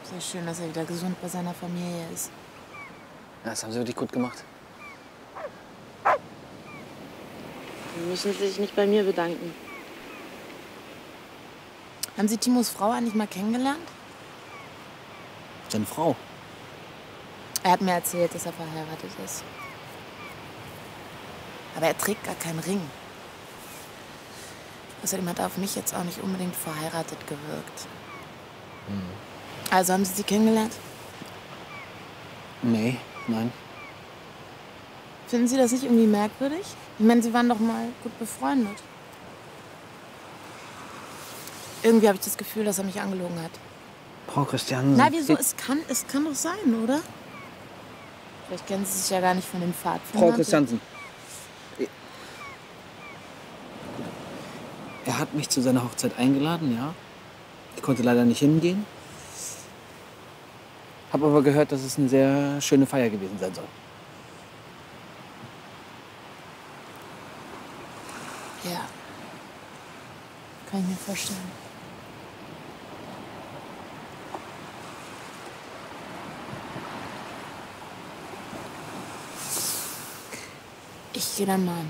Sehr schön, dass er wieder gesund bei seiner Familie ist. Ja, das haben Sie wirklich gut gemacht. Sie müssen sich nicht bei mir bedanken. Haben Sie Timos Frau eigentlich mal kennengelernt? Seine Frau. Er hat mir erzählt, dass er verheiratet ist. Aber er trägt gar keinen Ring. Außerdem hat er auf mich jetzt auch nicht unbedingt verheiratet gewirkt. Also haben Sie sie kennengelernt? Nee, nein. Finden Sie das nicht irgendwie merkwürdig? Ich meine, Sie waren doch mal gut befreundet. Irgendwie habe ich das Gefühl, dass er mich angelogen hat. Frau Christiansen. Na, wieso? Es kann doch sein, oder? Vielleicht kennen Sie sich ja gar nicht von den Pfadfindern. Frau Christiansen. Er hat mich zu seiner Hochzeit eingeladen, ja. Ich konnte leider nicht hingehen. Hab aber gehört, dass es eine sehr schöne Feier gewesen sein soll. Ja. Kann ich mir vorstellen. Ich gehe dann mal.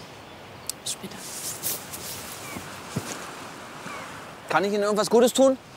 Bis später. Kann ich Ihnen irgendwas Gutes tun?